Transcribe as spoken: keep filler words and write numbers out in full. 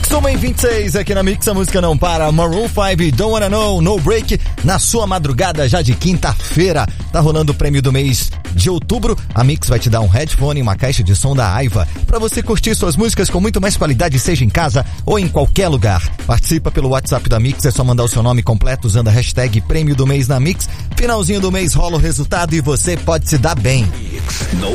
Mix uma e vinte e seis aqui na Mix, a música não para. Maroon five, Don't Wanna Know, No Break, na sua madrugada já de quinta-feira. Tá rolando o prêmio do mês de outubro. A Mix vai te dar um headphone e uma caixa de som da Aiva pra você curtir suas músicas com muito mais qualidade, seja em casa ou em qualquer lugar. Participa pelo WhatsApp da Mix, é só mandar o seu nome completo usando a hashtag prêmio do mês na Mix. Finalzinho do mês rola o resultado e você pode se dar bem.